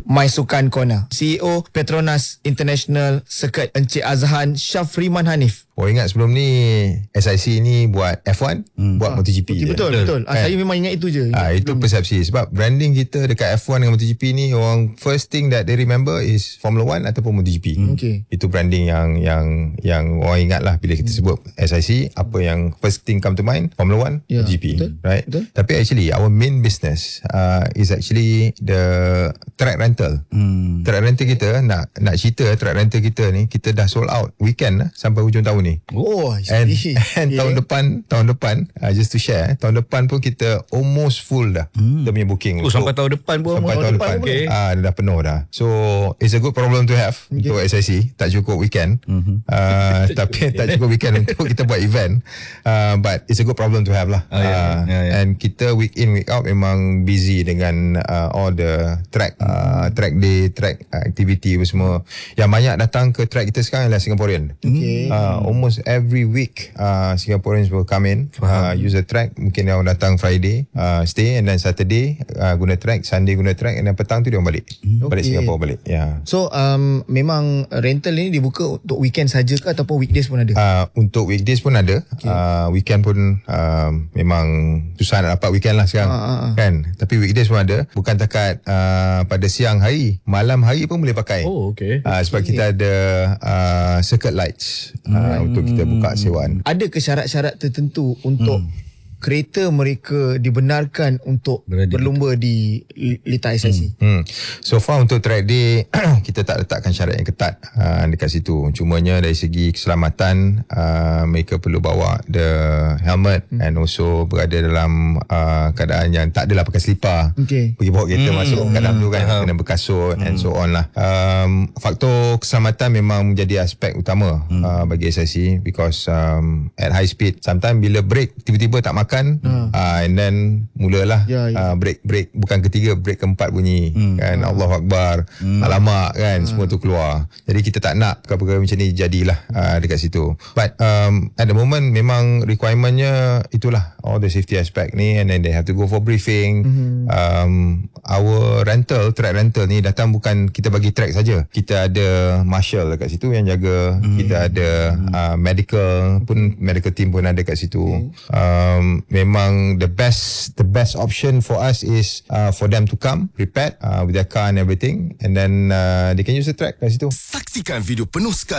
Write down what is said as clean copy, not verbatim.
My Sukan Corner. CEO Petronas International Circuit Encik Azhan Syafriman Hanif. Ingat sebelum ni SIC ni buat F1, buat MotoGP je. Betul. Saya memang ingat itu je. Itu persepsi. Sebab branding kita dekat F1 dengan MotoGP ni, orang first thing that they remember is Formula 1 ataupun MotoGP. Itu branding yang orang ingat lah bila kita sebut SIC. Apa yang first thing come to mind? Formula 1, MotoGP. Right? Tapi actually our main business is actually the track rental. Track rental kita, nak cerita track rental kita ni, kita dah sold out weekend sampai hujung tahun ni. And tahun depan just to share, tahun depan pun kita almost full dah kita punya booking. Sampai tahun depan pun. Sampai tahun depan. Dah penuh dah. So it's a good problem to have untuk SIC. Tak cukup weekend. Tapi tak cukup weekend untuk kita buat event. But it's a good problem to have lah. And kita week in week out memang busy dengan all the track day, track activity semua. Yang banyak datang ke track kita sekarang adalah Singaporean. Almost every week Singaporeans will come in, use the track. Mungkin dia orang datang Friday, stay, and then Saturday guna track, Sunday guna track, and then petang tu dia orang balik Singapore balik. So memang rental ni dibuka untuk weekend saja ke ataupun weekdays pun ada? Untuk weekdays pun ada. Weekend pun memang susah nak dapat weekend lah sekarang kan. Tapi weekdays pun ada. Bukan takat pada siang hari, malam hari pun boleh pakai. Sebab kita ada circuit lights untuk kita buka sewaan. Ada ke syarat-syarat tertentu untuk kereta mereka dibenarkan untuk berlumba di litar SIC? So far untuk track day kita tak letakkan syarat yang ketat dekat situ. Cumanya dari segi keselamatan, mereka perlu bawa the helmet and also berada dalam keadaan yang tak adalah pakai selipar. Pergi bawa kereta masuk kadang tu kan kena berkasut and so on lah. Faktor keselamatan memang menjadi aspek utama bagi SIC, because at high speed sometimes bila break tiba-tiba tak makan, and then mulalah break bukan ketiga, break keempat bunyi kan, Allahu Akbar, alamak kan, semua tu keluar. Jadi kita tak nak perkara macam ni jadilah dekat situ. But at the moment memang requirementnya itulah, all the safety aspect ni, and then they have to go for briefing. Our track rental ni datang bukan kita bagi track saja, kita ada marshal dekat situ yang jaga, kita ada medical team pun ada kat situ. Memang the best option for us is for them to come prepared with their car and everything, and then they can use the track kat situ. Saksikan video penuh sekali